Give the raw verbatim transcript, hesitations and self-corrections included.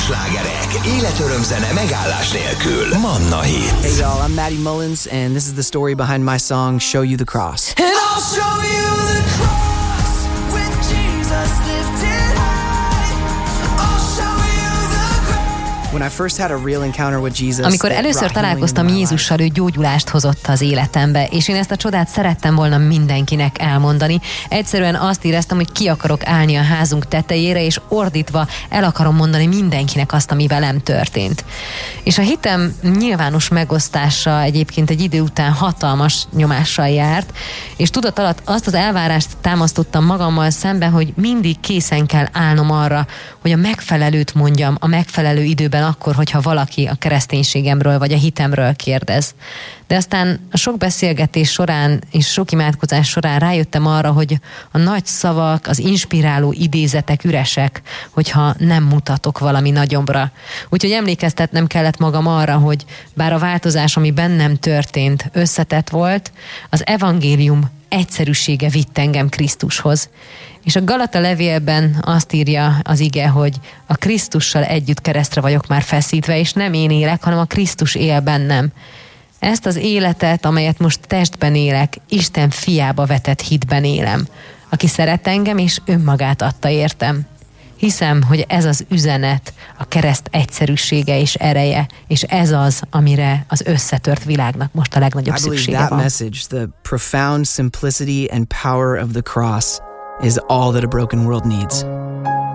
slágerek, életöröm zene megállás nélkül. Manna Hit. Hey y'all, I'm Matty Mullins and this is the story behind my song Show You the Cross. And I'll show you the cross with Jesus lifted high. I'll show you the cross. When I first had a real encounter with Jesus, Amikor that először brought healing találkoztam into my Jézussal, life. ő gyógyulást hozott az életembe, és én ezt a csodát szerettem volna mindenkinek elmondani. Egyszerűen azt éreztem, hogy ki akarok állni a házunk tetejére, és ordítva el akarom mondani mindenkinek azt, ami velem történt. És a hitem nyilvános megosztása egyébként egy idő után hatalmas nyomással járt, és tudat alatt azt az elvárást támasztottam magammal szemben, hogy mindig készen kell állnom arra, hogy a megfelelőt mondjam a megfelelő időben akkor, hogyha valaki a kereszténységemről vagy a hitemről kérdez. De aztán a sok beszélgetés során és sok imádkozás során rájöttem arra, hogy a nagy szavak, az inspiráló idézetek üresek, hogyha nem mutatok valami nagyobbra. Úgyhogy emlékeztetnem kellett magam arra, hogy bár a változás, ami bennem történt, összetett volt, az evangélium egyszerűsége vitt engem Krisztushoz. És a Galata levélben azt írja az ige, hogy a Krisztussal együtt keresztre vagyok már feszítve, és nem én élek, hanem a Krisztus él bennem. Ezt az életet, amelyet most testben élek, Isten fiába vetett hitben élem, aki szeret engem, és önmagát adta értem. Hiszem, hogy ez az üzenet, a kereszt egyszerűsége és ereje, és ez az, amire az összetört világnak most a legnagyobb I believe szüksége that van. message, the profound simplicity and power of the cross, is all that a broken world needs.